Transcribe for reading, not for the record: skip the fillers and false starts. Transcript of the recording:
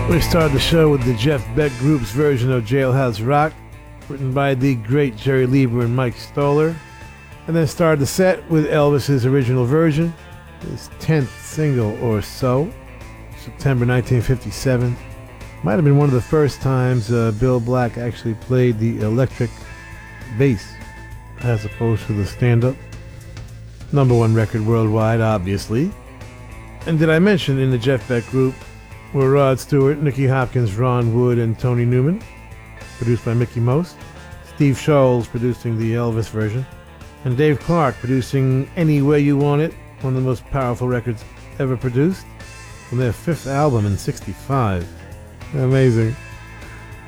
We started the show with the Jeff Beck Group's version of Jailhouse Rock, written by the great Jerry Lieber and Mike Stoller, and then started the set with Elvis's original version, his 10th single or so, September 1957. Might have been one of the first times Bill Black actually played the electric bass as opposed to the stand-up. Number one record worldwide, obviously. And did I mention in the Jeff Beck Group were Rod Stewart, Nicky Hopkins, Ron Wood, and Tony Newman, produced by Mickey Most, Steve Sholes producing the Elvis version, and Dave Clark producing Any Way You Want It, one of the most powerful records ever produced, from their fifth album in '65. Amazing.